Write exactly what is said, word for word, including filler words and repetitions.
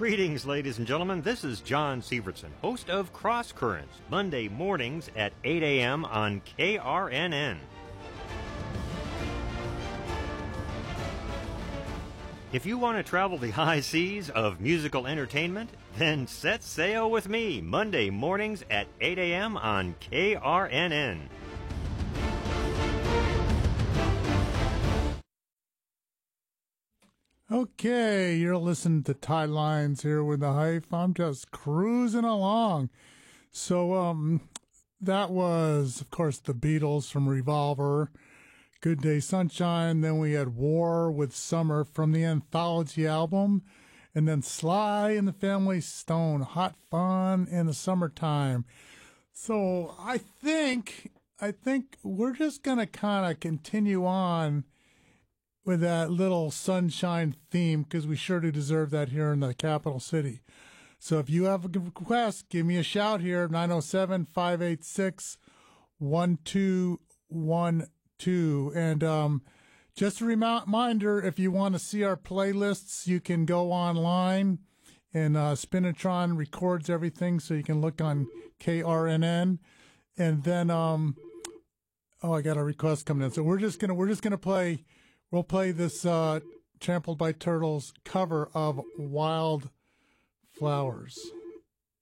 Greetings, ladies and gentlemen. This is John Sievertson, host of Cross Currents, Monday mornings at eight a.m. on K R N N. If you want to travel the high seas of musical entertainment, then set sail with me Monday mornings at eight a.m. on K R N N. Okay, you're listening to Tie Lines here with the Hype. I'm just cruising along. So, um, that was, of course, the Beatles from Revolver, Good Day Sunshine. Then we had War with Summer from the Anthology album. And then Sly and the Family Stone, Hot Fun in the Summertime. So I think, I think we're just going to kind of continue on with that little sunshine theme, because we sure do deserve that here in the capital city. So if you have a request, give me a shout here, nine oh seven, five eight six, one two one two. And um, just a reminder, if you want to see our playlists, you can go online, and uh, Spinatron records everything, so you can look on K R N N. And then, um, oh, I got a request coming in. So we're just gonna we're just gonna play. We'll play this uh, Trampled by Turtles cover of Wild Flowers.